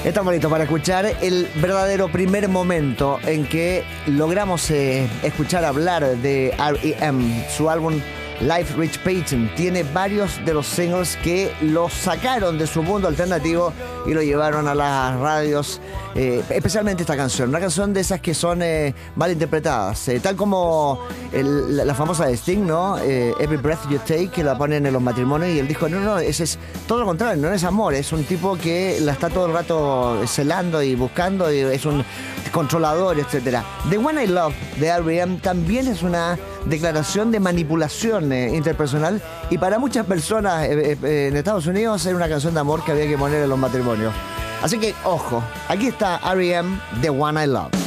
Estamos listos para escuchar el verdadero primer momento en que logramos escuchar hablar de R.E.M. Su álbum Life Rich Payton tiene varios de los singles que lo sacaron de su mundo alternativo y lo llevaron a las radios, especialmente esta canción, una canción de esas que son mal interpretadas, tal como la famosa de Sting, ¿no? Every Breath You Take, que la ponen en los matrimonios, y él dijo, no, ese es todo lo contrario, no es amor, es un tipo que la está todo el rato celando y buscando, y es un controlador, etcétera. The One I Love de R.E.M. también es una declaración de manipulación interpersonal, y para muchas personas en Estados Unidos era una canción de amor que había que poner en los matrimonios. Así que, ojo, aquí está R.E.M. The One I Love.